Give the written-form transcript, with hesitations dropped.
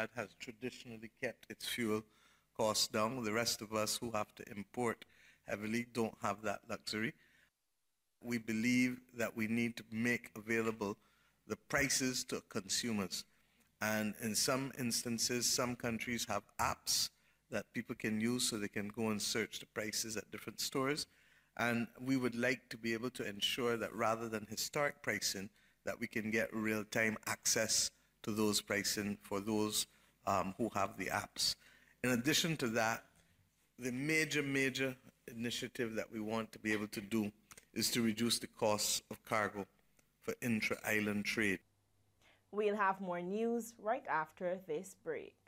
Trinidad has traditionally kept its fuel costs down. The rest of us who have to import heavily don't have that luxury. We believe that we need to make available the prices to consumers. And in some instances, some countries have apps that people can use so they can go and search the prices at different stores. And we would like to be able to ensure that rather than historic pricing, that we can get real-time access to those pricing for those who have the apps. In addition to that, the major initiative that we want to be able to do is to reduce the costs of cargo for intra-island trade. We'll have more news right after this break.